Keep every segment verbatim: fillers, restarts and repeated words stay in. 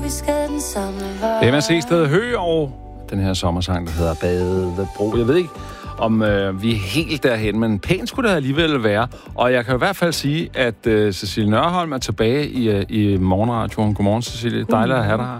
vi skal den samme vej. M S C Sted Hø og den her sommersang, der hedder Badebro. Jeg ved ikke, om øh, vi er helt derhen, men pænt skulle det alligevel være. Og jeg kan i hvert fald sige, at øh, Cecilie Nørholm er tilbage i, øh, i morgenradioen. Godmorgen, Cecilie. Dejligt at have dig her.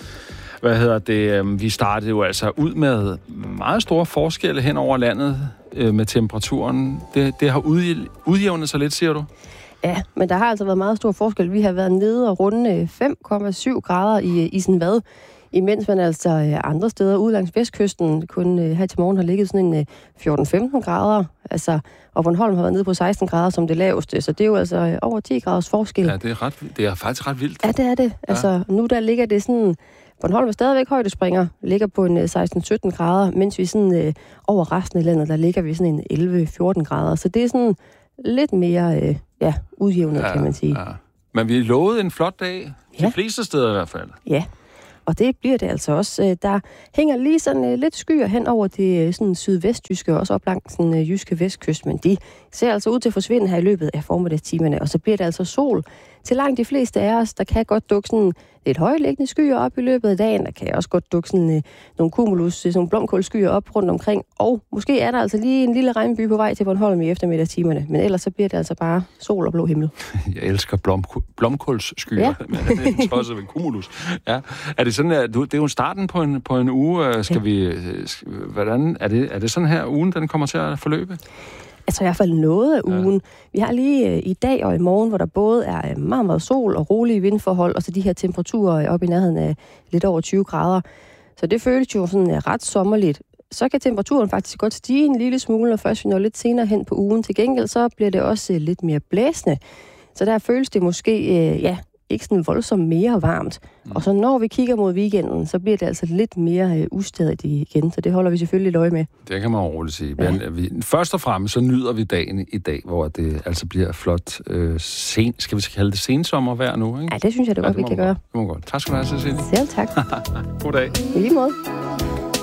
Hvad hedder det? Øh, vi startede jo altså ud med meget store forskelle hen over landet øh, med temperaturen. Det, det har udjævnet sig lidt, siger du? Ja, men der har altså været meget stor forskel. Vi har været nede og runde fem komma syv grader i Isenvad, imens man altså andre steder ude langs vestkysten kun her til morgen har ligget sådan en fjorten femten grader. Altså, og Bornholm har været nede på seksten grader som det laveste, så det er jo altså over ti graders forskel. Ja, det er, ret, det er faktisk ret vildt. Ja, det er det. Ja. Altså, nu der ligger det sådan... Bornholm er stadigvæk højdespringer, ligger på en seksten sytten grader, mens vi sådan øh, over resten af landet, der ligger vi sådan en elleve fjorten grader. Så det er sådan lidt mere øh, ja, udjævnet, ja, kan man sige. Ja. Men vi lovede en flot dag, de ja. fleste steder i hvert fald. Ja, og det bliver det altså også. Der hænger lige sådan lidt skyer hen over det sådan sydvestjyske, og også op langs den jyske vestkyst, men de ser altså ud til at forsvinde her i løbet af formiddagstimerne, og så bliver det altså sol til langt de fleste af os. Der kan godt dukke sådan lidt højliggende skyer op i løbet af dagen. Der kan også godt dukke sådan uh, nogle cumulus, sådan nogle blomkålskyer op rundt omkring, og måske er der altså lige en lille regnby på vej til Bornholm i eftermiddagstimerne, men ellers så bliver det altså bare sol og blå himmel. Jeg elsker blom, blomkålskyer, ja. Men det er også ved cumulus. Ja. Er det sådan, at det er jo starten på en, på en uge. Skal ja. vi, skal, hvordan, er det, er det sådan her, ugen den kommer til at forløbe? Altså i hvert fald noget af ugen. Ja. Vi har lige øh, i dag og i morgen, hvor der både er meget, meget sol og rolige vindforhold, og så de her temperaturer op i nærheden af lidt over tyve grader. Så det føles jo sådan uh, ret sommerligt. Så kan temperaturen faktisk godt stige en lille smule, og først vi når lidt senere hen på ugen. Til gengæld så bliver det også uh, lidt mere blæsende. Så der føles det måske, uh, ja, ikke sådan voldsomt mere varmt. Mm. Og så når vi kigger mod weekenden, så bliver det altså lidt mere øh, ustadigt igen, så det holder vi selvfølgelig øje med. Det kan man roligt sige. Ja. Men vi, først og fremmest så nyder vi dagen i dag, hvor det altså bliver flot øh, sen, skal vi kalde det sensommervejr nu, ikke? Ja, det synes jeg, det ja, godt, det vi kan godt. gøre. Det må godt. Tak skal du have, Cecilie. Selv tak. God dag. I lige måde.